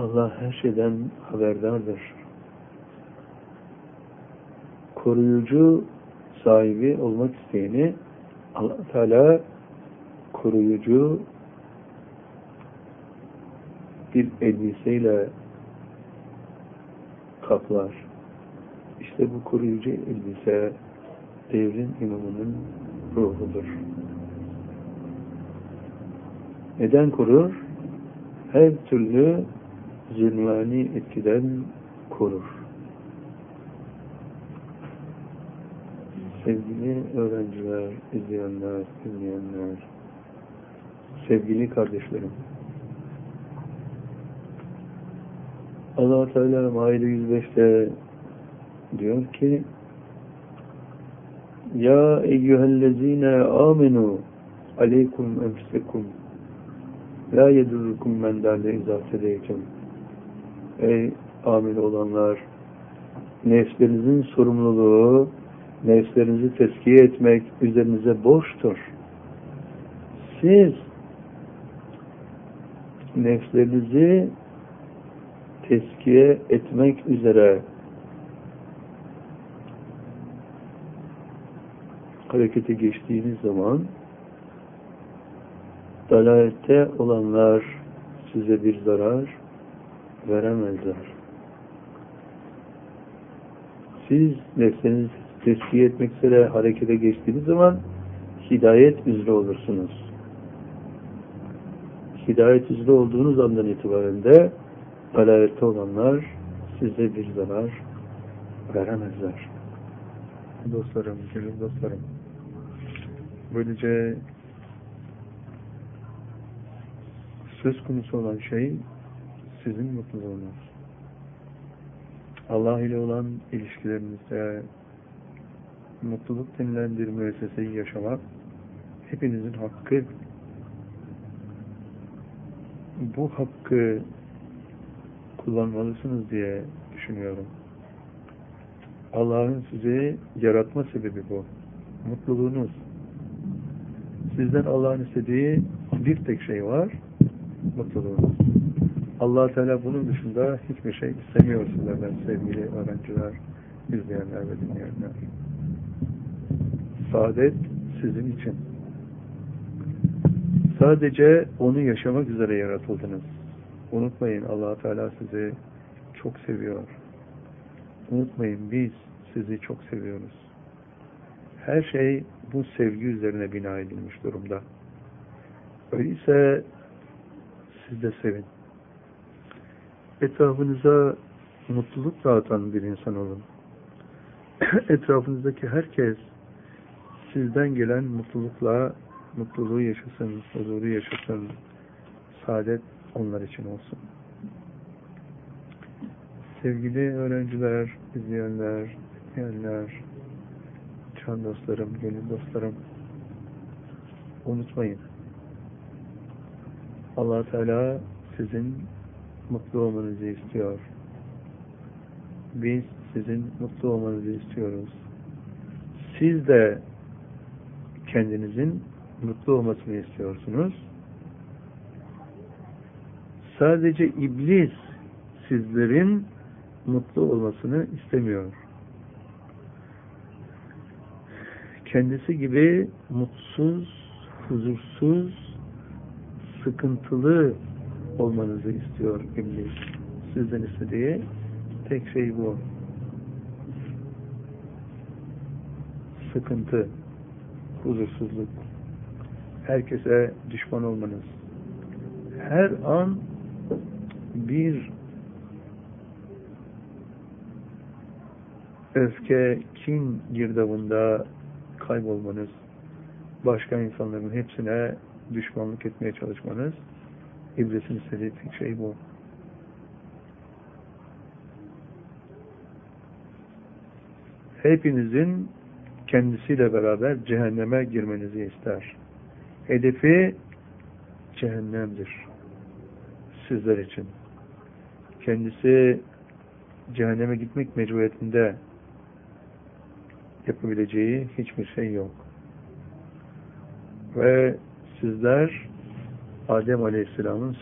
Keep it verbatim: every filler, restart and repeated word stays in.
Allah her şeyden haberdardır. Koruyucu sahibi olmak isteyeni Allah Teala koruyucu bir elbiseyle kaplar. İşte bu koruyucu elbise devrin imamının ruhudur. Neden korur? Her türlü zulmani etkiden korur. Sevgili öğrenciler, izleyenler, dinleyenler, sevgili kardeşlerim, Allah-u Teala Maide yüz beşte diyor ki: Ya eyyühellezine amenu aleykum enfusekum la yedurrukum men dalle izâ sedeytum. Ey amin olanlar, nefslerinizin sorumluluğu, nefslerinizi tezkiye etmek üzerinize borçtur. Siz nefslerinizi tezkiye etmek üzere harekete geçtiğiniz zaman dalalette olanlar size bir zarar veremezler. Siz nefsinizi tezkiye etmek üzere harekete geçtiğiniz zaman hidayet üzere olursunuz. Hidayet üzere olduğunuz andan itibaren de dalalette olanlar size bir zarar veremezler. Dostlarım, gönül dostlarım, böylece söz konusu olan şey sizin mutluluğunuz. Allah ile olan ilişkilerinizde mutluluk denilen bir müesseseyi yaşamak hepinizin hakkı. Bu hakkı kullanmalısınız diye düşünüyorum. Allah'ın sizi yaratma sebebi bu. Mutluluğunuz. Sizden Allah'ın istediği bir tek şey var. Mutluluğunuz. Allah Teala bunun dışında hiçbir şey istemiyor sizlerden sevgili öğrenciler, izleyenler ve dinleyenler. Saadet sizin için. Sadece onu yaşamak üzere yaratıldınız. Unutmayın, Allah Teala sizi çok seviyor. Unutmayın, biz sizi çok seviyoruz. Her şey bu sevgi üzerine bina edilmiş durumda. Öyleyse siz de sevin. Etrafınıza mutluluk dağıtan bir insan olun. Etrafınızdaki herkes sizden gelen mutlulukla mutluluğu yaşasın, huzuru yaşasın, saadet onlar için olsun. Sevgili öğrenciler, izleyenler, dinleyenler, can dostlarım, gönül dostlarım, unutmayın. Allah Teala sizin mutlu olmanızı istiyor. Biz sizin mutlu olmanızı istiyoruz. Siz de kendinizin mutlu olmasını istiyorsunuz. Sadece iblis sizlerin mutlu olmasını istemiyor. Kendisi gibi mutsuz, huzursuz, sıkıntılı olmanızı istiyor iblis. Sizden istediği tek şey bu. Sıkıntı, huzursuzluk. Herkese düşman olmanız. Her an bir öfke, kin girdabında kaybolmanız, başka insanların hepsine düşmanlık etmeye çalışmanız, iblisin istediği tek şey bu. Hepinizin kendisiyle beraber cehenneme girmenizi ister. Hedefi cehennemdir. Sizler için. Kendisi cehenneme gitmek mecburiyetinde, yapabileceği hiçbir şey yok. Ve sizler Adem Aleyhisselam'ın